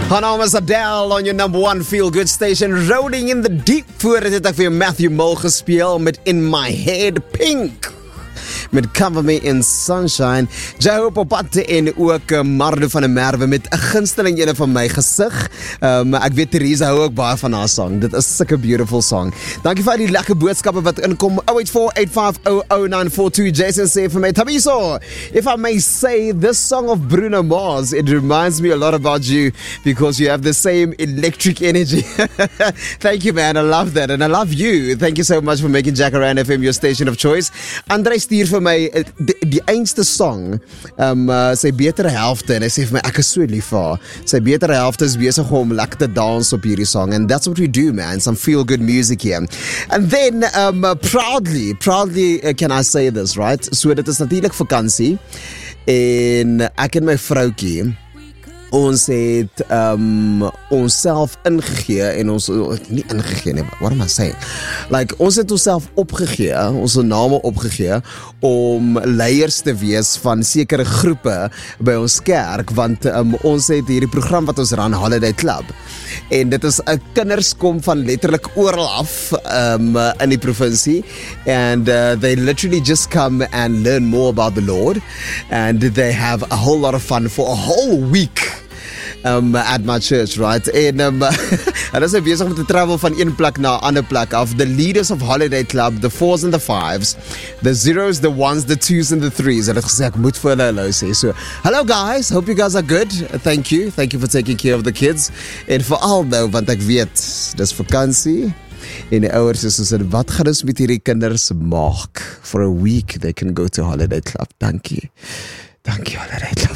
Her naam is Adele on your number one feel-good station. Rolling in the deep. Voordat het ek vir Matthew Mole gespeel met In My Head Pink. Met Cover Me in Sunshine. Jao Popate en ook Marlo van der Merwe met 'n gunsteling ene van my gesig. Ek weet Theresa hou ook baie van haar song. Dit is such a beautiful song. Dankie vir al die lekker boodskappe wat inkom. 08485000942. Jason sê vir my, Tabiso, if I may say, this song of Bruno Mars, it reminds me a lot about you because you have the same electric energy. Thank you, man. I love that. And I love you. Thank you so much for making Jacaranda FM your station of choice. Andre stuur vir my die einste song, sy betere helfte, en hy sê vir my, ek is so lief vir haar. Sy betere helfte is besig om lekker te dans op hierdie song, and that's what we do, man, some feel good music here. And then, proudly, can I say this, right? So dit is natuurlijk vakansie, en ek en my vroukie, ons het onsself ingegee en ons nie ingegee nie, what am I saying? Like, ons het onsself opgegee, ons name opgegee om leiers te wees van sekere groepe by ons kerk, want ons het hierdie program wat ons run, Holiday Club, en dit is kinders kom van letterlik oral af in die provinsie, and they literally just come and learn more about the Lord, and they have a whole lot of fun for a whole week at my church, right? En hulle is besig om te travel van een plek na 'n ander plek af. The leaders of Holiday Club, the 4s and the 5s, the 0s, the 1s, the 2s and the 3s. Hulle het gesê ek moet vir hulle hallo sê. So, hello guys, hope you guys are good. Thank you for taking care of the kids. En veral nou, want ek weet, dis vakansie. En die ouers is so, wat gaan ons met hierdie kinders maak? For a week they can go to Holiday Club. Dankie, Holiday Club.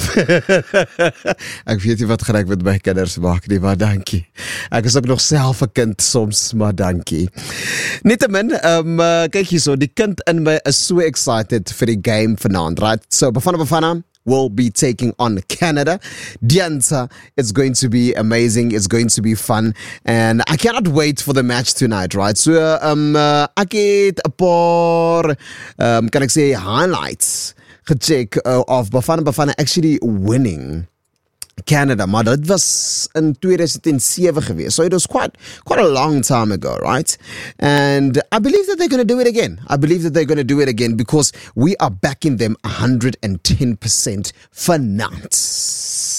Ek weet nie wat gaan ek met my kinders maak nie, maar dankie. Ek is ook nog self 'n kind soms, maar dankie. Nietemin, kyk hierso, die kind in my is so excited vir die game vanaand, right? So, Bafana will be taking on Canada. Dianza, it's going to be amazing, it's going to be fun, and I cannot wait for the match tonight, right? So, ek het 'n paar, kan ek sê, highlights gecheck of Bafana actually winning Canada, maar dit was in 2007 gewees. So it was quite a long time ago, right? And I believe that they're going to do it again. Because we are backing them 110% for now.